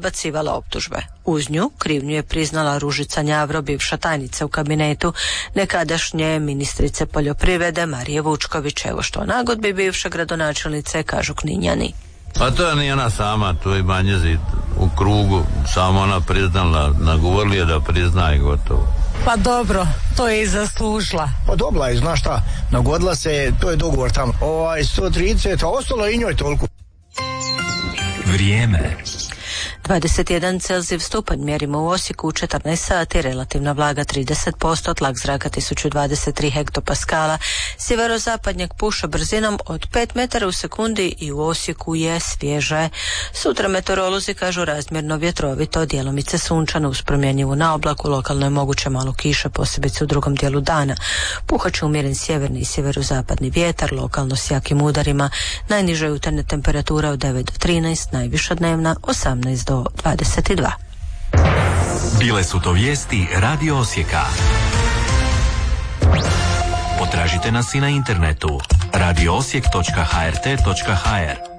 odbacivala optužbe. Uz nju krivnju je priznala Ružica Njavro, bivša tajnica u kabinetu nekadašnje ministrice poljoprivrede Marije Vučković. Evo što o nagodbi bivše gradonačelnice kažu Kninjani. Pa to nije ona sama, tu je Banjezid u krugu, samo ona priznala, nagovorili je da prizna i gotovo. Pa dobro, to je i zaslužila. Pa dobila je, znaš šta, nagodila se, to je dogovor tamo. 130, a ostalo i njoj toliko. Vrijeme. 21 Celzijev stupanj mjerimo u Osijeku u 14 sati, relativna vlaga 30%, tlak zraka 1023 hektopaskala, sjeverozapadnjak puše brzinom od 5 metara u sekundi i u Osijeku je svježe. Sutra meteorolozi kažu razmjerno vjetrovito, djelomice sunčano uz promjenjivu na oblaku, lokalno je moguće malo kiše, posebice u drugom dijelu dana. Puhat će umjeren sjeverni i sjeverozapadni vjetar, lokalno s jakim udarima, najniža jutarnja temperatura od 9 do 13, najviša dnevna 18 do 22. Bile su to vijesti Radio Osijeka. Potražite nas i na internetu radioosijek.hrt.hr.